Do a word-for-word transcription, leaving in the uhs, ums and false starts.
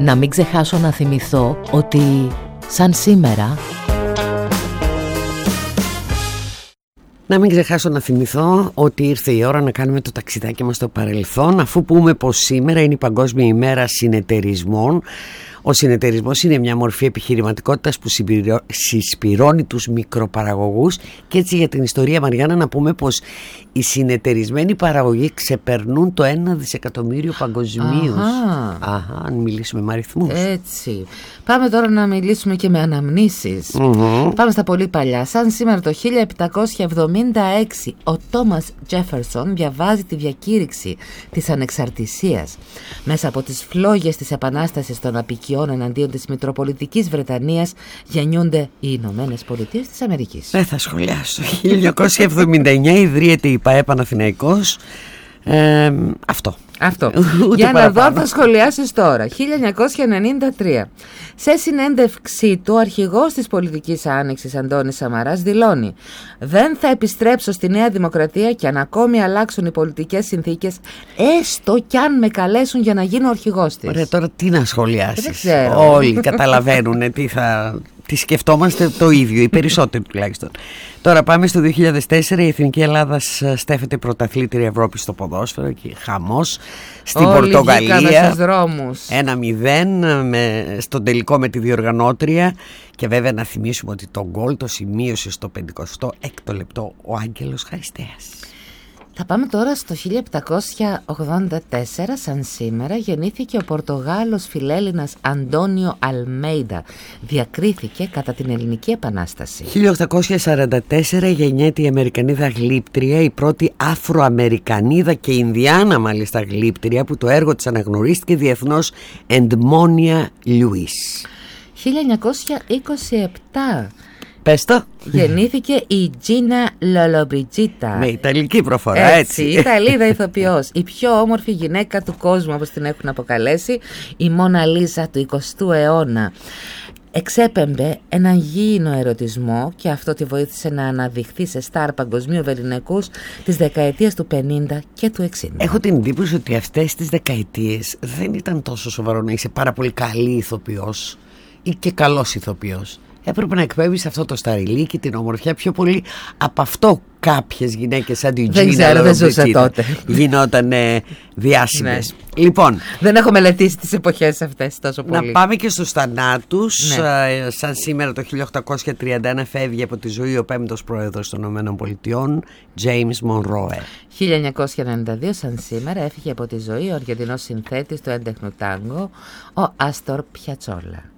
Να μην ξεχάσω να θυμηθώ ότι σαν σήμερα... Να μην ξεχάσω να θυμηθώ ότι ήρθε η ώρα να κάνουμε το ταξιδάκι μας στο παρελθόν, αφού πούμε πως σήμερα είναι η Παγκόσμια ημέρα συνεταιρισμών. Ο συνεταιρισμός είναι μια μορφή επιχειρηματικότητας που συσπυρώνει τους μικροπαραγωγούς, και έτσι για την ιστορία, Μαριάννα, να πούμε πως οι συνεταιρισμένοι παραγωγοί ξεπερνούν το ένα δισεκατομμύριο παγκοσμίως. Αχα. Αχα, αν μιλήσουμε με αριθμούς. Έτσι. Πάμε τώρα να μιλήσουμε και με αναμνήσεις. Mm-hmm. Πάμε στα πολύ παλιά. Σαν σήμερα το χίλια επτακόσια εβδομήντα έξι ο Τόμας Τζέφερσον διαβάζει τη διακήρυξη της ανεξαρτησίας. Μέσα από τις φλόγες της επανάστασης των απικιών εναντίον της Μητροπολιτικής Βρετανίας γεννιούνται οι Ηνωμένες Πολιτείες της Αμερικής. Δεν θα σχολιάσω. Το χίλια εννιακόσια εβδομήντα εννιά ιδρύεται η ΠΑΕ Παναθηναϊκός. Ε, αυτό. Αυτό. Για να δω αν θα σχολιάσεις τώρα. χίλια εννιακόσια ενενήντα τρία. Σε συνέντευξή του, ο αρχηγός της πολιτικής άνοιξης Αντώνης Σαμαράς δηλώνει: «Δεν θα επιστρέψω στη Νέα Δημοκρατία και αν ακόμη αλλάξουν οι πολιτικές συνθήκες, έστω κι αν με καλέσουν για να γίνω αρχηγός της». Ωραία, τώρα τι να σχολιάσεις. Όλοι καταλαβαίνουν τι θα... Τι σκεφτόμαστε το ίδιο, οι περισσότεροι τουλάχιστον. Τώρα πάμε στο δύο χιλιάδες τέσσερα. Η Εθνική Ελλάδα στέφεται πρωταθλήτρια Ευρώπη στο ποδόσφαιρο και χαμός στην Όλοι Πορτογαλία. Στους δρόμους. ένα μηδέν με, στον τελικό με τη διοργανώτρια. Και βέβαια να θυμίσουμε ότι το γκολ το σημείωσε στο πενηκοστό έκτο λεπτό ο Άγγελος Χαριστέας. Θα πάμε τώρα στο χίλια επτακόσια ογδόντα τέσσερα. Σαν σήμερα γεννήθηκε ο Πορτογάλος φιλέλληνας Αντώνιο Αλμέιντα. Διακρίθηκε κατά την Ελληνική Επανάσταση. χίλια οκτακόσια σαράντα τέσσερα γεννιέται η Αμερικανίδα γλύπτρια, η πρώτη Αφροαμερικανίδα και Ινδιάνα μάλιστα γλύπτρια, που το έργο της αναγνωρίστηκε διεθνώς, Εντμόνια Λιούις. χίλια εννιακόσια είκοσι επτά. Πες το. Γεννήθηκε η Τζίνα Λολομπριτζίτα. Με ιταλική προφορά, έτσι. έτσι. Ιταλίδα ηθοποιός. Η πιο όμορφη γυναίκα του κόσμου, όπως την έχουν αποκαλέσει, η Μόνα Λίζα του εικοστού αιώνα. Εξέπεμπε έναν γήινο ερωτισμό και αυτό τη βοήθησε να αναδειχθεί σε στάρ παγκοσμίου βεληνικούς της δεκαετίας του πενήντα και του εξήντα. Έχω την εντύπωση ότι αυτές τις δεκαετίες δεν ήταν τόσο σοβαρό να είσαι πάρα πολύ καλή ηθοποιός ή και καλός ηθοποιός. Έπρεπε να εκπέμπεις αυτό το σταριλί και την ομορφιά πιο πολύ από αυτό. Κάποιες γυναίκες σαν την δεν Τζίνα ξέρω, δεν ζούσα τότε. Γινόταν ε, διάσημες. Ναι. Λοιπόν, δεν έχω μελετήσει τις εποχές αυτές τόσο πολύ. Να πάμε και στους θανάτους. Ναι. ε, Σαν σήμερα το χίλια οκτακόσια τριάντα ένα φεύγει από τη ζωή ο πέμπτος πρόεδρος των ΗΠΑ, James Monroe. χίλια εννιακόσια ενενήντα δύο σαν σήμερα έφυγε από τη ζωή ο Αργεντινός συνθέτης του έντεχνου τάγκο, ο Άστορ Πιατσόλα.